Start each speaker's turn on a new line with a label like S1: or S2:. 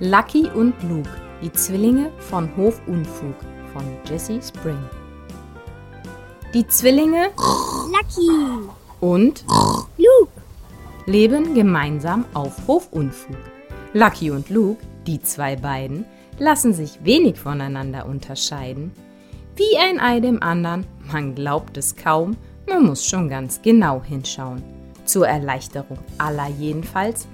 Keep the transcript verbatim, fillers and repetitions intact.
S1: Lucky und Luke, die Zwillinge von Hofunfug von Jessie Spring. Die Zwillinge
S2: Lucky
S1: und
S2: Luke
S1: leben gemeinsam auf Hofunfug. Lucky und Luke, die zwei beiden, lassen sich wenig voneinander unterscheiden. Wie ein Ei dem anderen, man glaubt es kaum, man muss schon ganz genau hinschauen. Zur Erleichterung aller jedenfalls